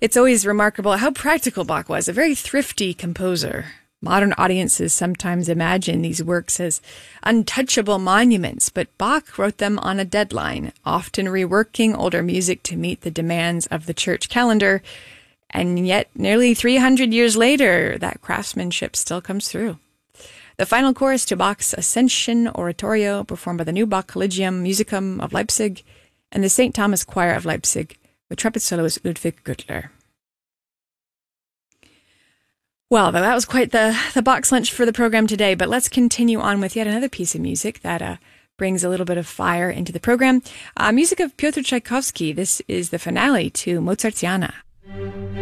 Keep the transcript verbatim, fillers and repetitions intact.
It's always remarkable how practical Bach was, a very thrifty composer. Modern audiences sometimes imagine these works as untouchable monuments, but Bach wrote them on a deadline, often reworking older music to meet the demands of the church calendar. And yet, nearly three hundred years later, that craftsmanship still comes through. The final chorus to Bach's Ascension Oratorio, performed by the New Bach Collegium Musicum of Leipzig and the Saint Thomas Choir of Leipzig, with trumpet soloist Ludwig Gürtler. Well, that was quite the, the box lunch for the program today, but let's continue on with yet another piece of music that uh, brings a little bit of fire into the program. Uh, music of Pyotr Tchaikovsky. This is the finale to Mozartiana.